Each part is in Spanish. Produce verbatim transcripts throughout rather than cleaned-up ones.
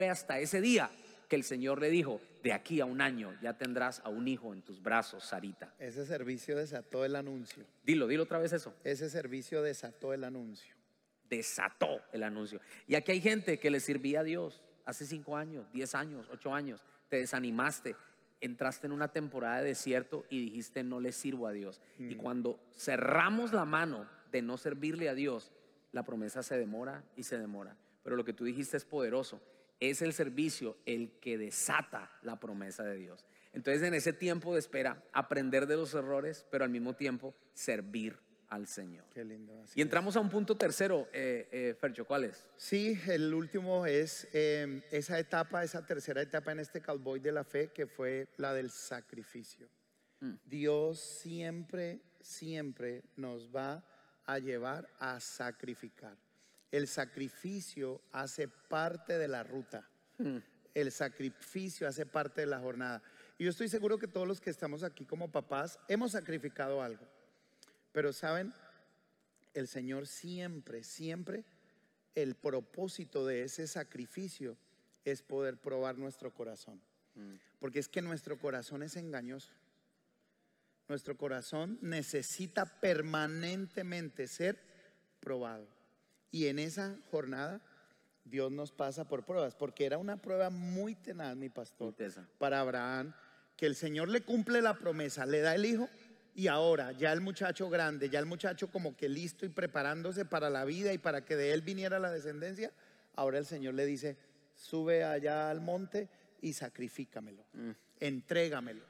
fue hasta ese día que el Señor le dijo: de aquí a un año ya tendrás a un hijo en tus brazos, Sarita. Ese servicio desató el anuncio. Dilo, dilo otra vez eso. Ese servicio desató el anuncio. Desató el anuncio. Y aquí hay gente que le servía a Dios hace cinco años, diez años, ocho años. Te desanimaste, entraste en una temporada de desierto y dijiste: no le sirvo a Dios. Mm. Y cuando cerramos la mano de no servirle a Dios, la promesa se demora y se demora. Pero lo que tú dijiste es poderoso. Es el servicio el que desata la promesa de Dios. Entonces, en ese tiempo de espera, aprender de los errores, pero al mismo tiempo servir al Señor. Qué lindo. Así y entramos es. a un punto tercero, eh, eh, Fercho, ¿cuál es? Sí, el último es eh, esa etapa, esa tercera etapa en este cowboy de la fe, que fue la del sacrificio. Mm. Dios siempre, siempre nos va a llevar a sacrificar. El sacrificio hace parte de la ruta. Mm. El sacrificio hace parte de la jornada. Y yo estoy seguro que todos los que estamos aquí como papás hemos sacrificado algo. Pero saben, el Señor siempre, siempre, el propósito de ese sacrificio es poder probar nuestro corazón. Mm. Porque es que nuestro corazón es engañoso. Nuestro corazón necesita permanentemente ser probado. Y en esa jornada Dios nos pasa por pruebas, porque era una prueba muy tenaz, mi pastor, para Abraham, que el Señor le cumple la promesa, le da el hijo. Y ahora ya el muchacho grande, ya el muchacho como que listo y preparándose para la vida y para que de él viniera la descendencia, ahora el Señor le dice: sube allá al monte y sacrifícamelo, mm. entrégamelo.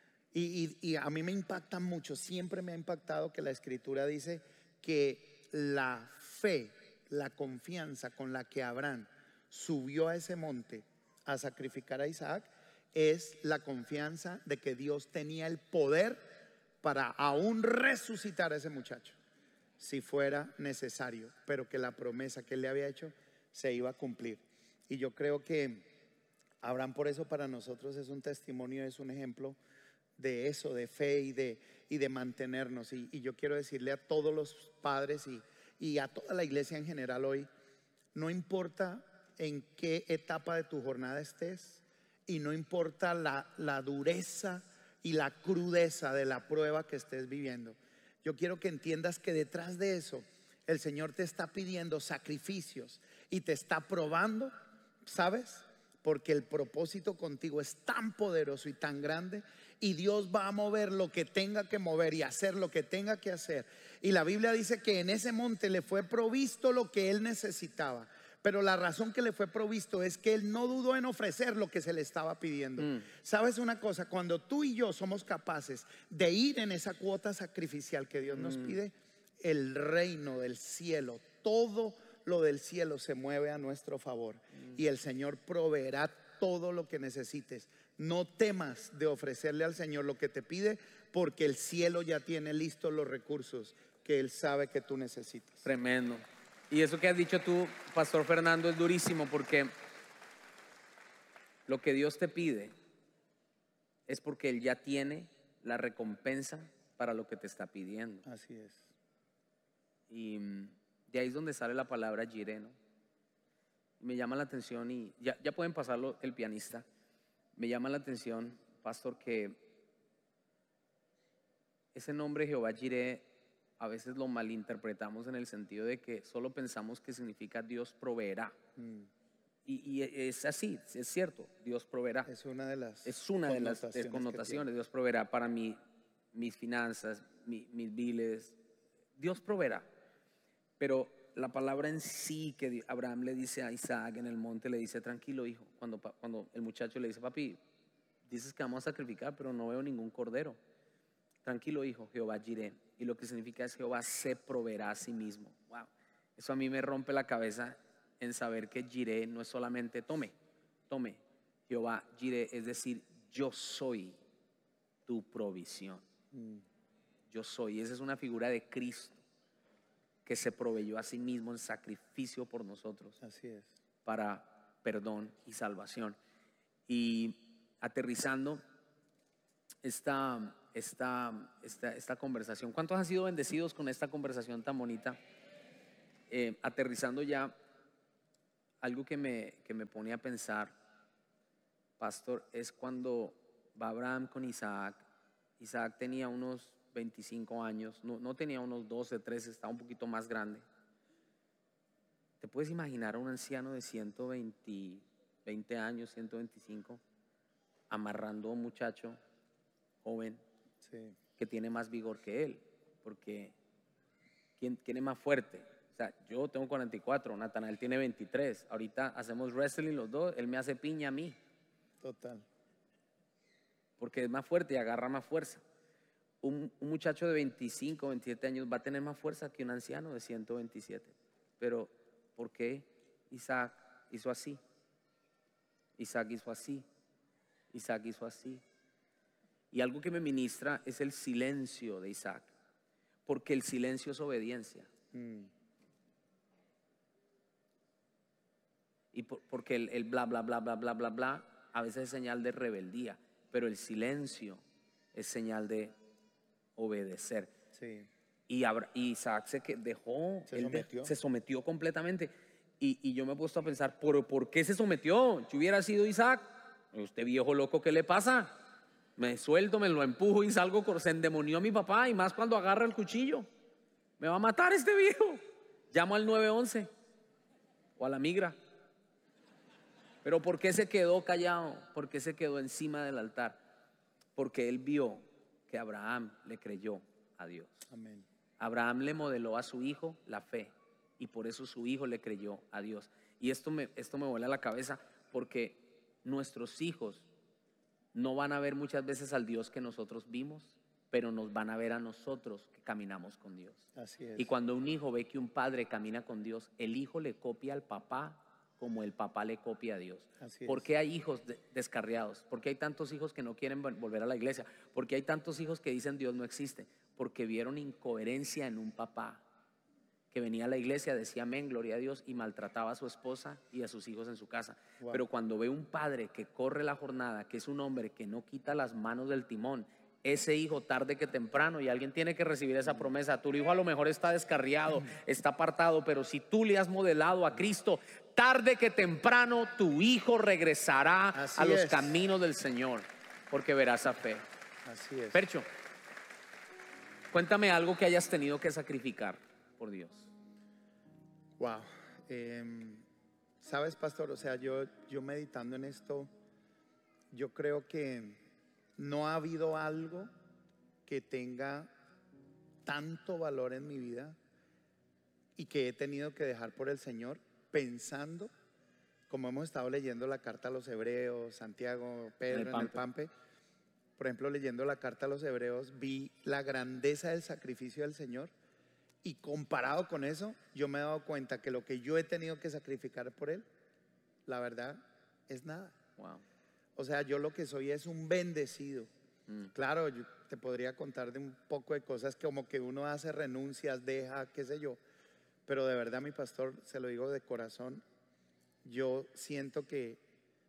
Y, y, y a mí me impacta mucho, siempre me ha impactado que la Escritura dice que la fe, la confianza con la que Abraham subió a ese monte a sacrificar a Isaac es la confianza de que Dios tenía el poder para aún resucitar a ese muchacho si fuera necesario, pero que la promesa que él le había hecho se iba a cumplir. Y yo creo que Abraham, por eso para nosotros es un testimonio, es un ejemplo de eso, de fe y de, y de mantenernos. Y, y yo quiero decirle a todos los padres y, y a toda la iglesia en general hoy: no importa en qué etapa de tu jornada estés, y no importa la, la dureza y la crudeza de la prueba que estés viviendo, yo quiero que entiendas que detrás de eso el Señor te está pidiendo sacrificios y te está probando, ¿sabes? Porque el propósito contigo es tan poderoso y tan grande, y Dios va a mover lo que tenga que mover y hacer lo que tenga que hacer. Y la Biblia dice que en ese monte le fue provisto lo que él necesitaba. Pero la razón que le fue provisto es que él no dudó en ofrecer lo que se le estaba pidiendo. Mm. ¿Sabes una cosa? Cuando tú y yo somos capaces de ir en esa cuota sacrificial que Dios mm. nos pide, el reino del cielo, todo lo del cielo se mueve a nuestro favor. Mm. Y el Señor proveerá todo lo que necesites. No temas de ofrecerle al Señor lo que te pide, porque el cielo ya tiene listos los recursos que Él sabe que tú necesitas. Tremendo. Y eso que has dicho tú, Pastor Fernando, es durísimo, porque lo que Dios te pide es porque Él ya tiene la recompensa para lo que te está pidiendo. Así es. Y de ahí es donde sale la palabra Jireh, ¿no? Me llama la atención, y ya, ya pueden pasarlo el pianista. Me llama la atención, pastor, que ese nombre Jehová Jireh a veces lo malinterpretamos en el sentido de que solo pensamos que significa Dios proveerá. Mm. Y, y es así, es cierto, Dios proveerá. Es una de las es una de las connotaciones, connotaciones. Dios proveerá para mí, mis finanzas, mi, mis biles. Dios proveerá. Pero la palabra en sí que Abraham le dice a Isaac en el monte, le dice: tranquilo, hijo. Cuando, cuando el muchacho le dice: papi, dices que vamos a sacrificar, pero no veo ningún cordero. Tranquilo, hijo, Jehová Jireh. Y lo que significa es: Jehová se proveerá a sí mismo. Wow. Eso a mí me rompe la cabeza, en saber que Jireh no es solamente tome, tome. Jehová Jireh es decir, yo soy tu provisión. Mm. Yo soy. Esa es una figura de Cristo que se proveyó a sí mismo en sacrificio por nosotros. Así es. Para perdón y salvación. Y aterrizando esta, esta, esta, esta conversación, ¿cuántos han sido bendecidos con esta conversación tan bonita? Eh, aterrizando ya algo que me, que me pone a pensar, pastor, es cuando va Abraham con Isaac. Isaac tenía unos veinticinco años, no, no tenía unos doce, trece, estaba un poquito más grande. ¿Te puedes imaginar a un anciano de ciento veinte, veinte años, ciento veinticinco, amarrando a un muchacho joven Sí. que tiene más vigor que él? Porque ¿quién, quién es más fuerte? O sea, yo tengo cuarenta y cuatro, Natanael tiene veintitrés. Ahorita hacemos wrestling los dos, él me hace piña a mí. Total. Porque es más fuerte y agarra más fuerza. Un, un muchacho de veinticinco, veintisiete años va a tener más fuerza que un anciano de ciento veintisiete. Pero, ¿por qué Isaac hizo así? Isaac hizo así. Isaac hizo así. Y algo que me ministra es el silencio de Isaac. Porque el silencio es obediencia. Mm. Y por, porque el, el bla, bla, bla, bla, bla, bla, bla, a veces es señal de rebeldía. Pero el silencio es señal de obedecer. Sí. Y, Abra, y Isaac se que dejó, Se él sometió. De, se sometió completamente. Y, y yo me he puesto a pensar, ¿por, ¿por qué se sometió? Si hubiera sido Isaac, este viejo loco, ¿qué le pasa? Me suelto, me lo empujo y salgo, se endemonió a mi papá, y más cuando agarra el cuchillo. Me va a matar este viejo. Llamo al nueve once o a la migra. Pero ¿por qué se quedó callado? ¿Por qué se quedó encima del altar? Porque él vio que Abraham le creyó a Dios. Amén. Abraham le modeló a su hijo la fe, y por eso su hijo le creyó a Dios. Y esto me, esto me vuela la cabeza, porque nuestros hijos no van a ver muchas veces al Dios que nosotros vimos, pero nos van a ver a nosotros que caminamos con Dios. Así es. Y cuando un hijo ve que un padre camina con Dios, el hijo le copia al papá como el papá le copia a Dios. Así ¿Por es. qué hay hijos de- descarriados? ¿Por qué hay tantos hijos que no quieren vol- volver a la iglesia? ¿Por qué hay tantos hijos que dicen Dios no existe? Porque vieron incoherencia en un papá que venía a la iglesia, decía amén, gloria a Dios, y maltrataba a su esposa y a sus hijos en su casa. Wow. Pero cuando ve un padre que corre la jornada, que es un hombre que no quita las manos del timón, ese hijo tarde que temprano, y alguien tiene que recibir esa promesa. Tu hijo a lo mejor está descarriado, está apartado, pero si tú le has modelado a Cristo, tarde que temprano tu hijo regresará Así a los es. caminos del Señor, porque verá esa fe. Así es. Percho, cuéntame algo que hayas tenido que sacrificar por Dios. Wow. Eh, Sabes, pastor, o sea, yo, yo meditando en esto, yo creo que no ha habido algo que tenga tanto valor en mi vida y que he tenido que dejar por el Señor, pensando, como hemos estado leyendo la carta a los Hebreos, Santiago, Pedro en el, En el Pampe. Por ejemplo, leyendo la carta a los Hebreos, vi la grandeza del sacrificio del Señor, y comparado con eso, yo me he dado cuenta que lo que yo he tenido que sacrificar por Él, la verdad, es nada. Wow. O sea, yo lo que soy es un bendecido. Mm. Claro, yo te podría contar de un poco de cosas que como que uno hace renuncias, deja, qué sé yo. Pero de verdad, mi pastor, se lo digo de corazón, yo siento que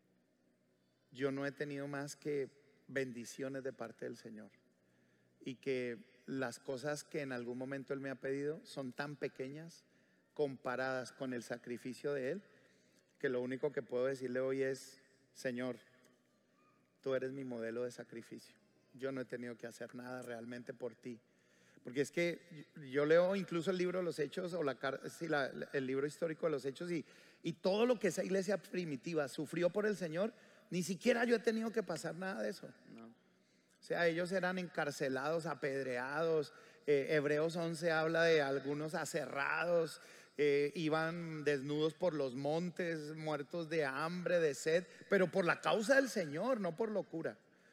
yo no he tenido más que bendiciones de parte del Señor. Y que las cosas que en algún momento Él me ha pedido son tan pequeñas comparadas con el sacrificio de Él, que lo único que puedo decirle hoy es: Señor, tú eres mi modelo de sacrificio. Yo no he tenido que hacer nada realmente por ti. Porque es que yo leo incluso el libro de los Hechos, o la, sí, la, el libro histórico de los Hechos, y, y todo lo que esa iglesia primitiva sufrió por el Señor, ni siquiera yo he tenido que pasar nada de eso. No. O sea, ellos eran encarcelados, apedreados. eh, Hebreos once habla de algunos aserrados, eh, iban desnudos por los montes, muertos de hambre, de sed, pero por la causa del Señor, no por locura.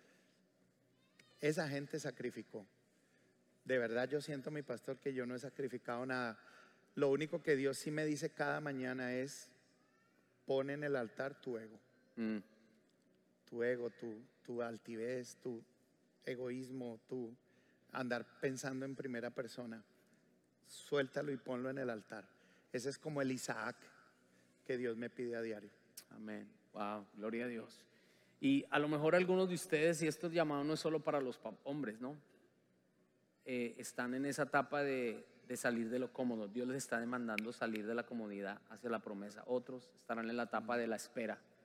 Esa gente sacrificó. De verdad, yo siento, mi pastor, que yo no he sacrificado nada. Lo único que Dios sí me dice cada mañana es: pon en el altar tu ego. Mm. Tu ego, tu, tu altivez, tu egoísmo, tu andar pensando en primera persona. Suéltalo y ponlo en el altar. Ese es como el Isaac que Dios me pide a diario. Amén. Wow, gloria a Dios. Y a lo mejor algunos de ustedes, y esto llamado no es solo para los hombres, ¿no? Eh, están en esa etapa de, de salir de lo cómodo. Dios les está demandando salir de la comodidad hacia la promesa. Otros estarán en la etapa de la espera.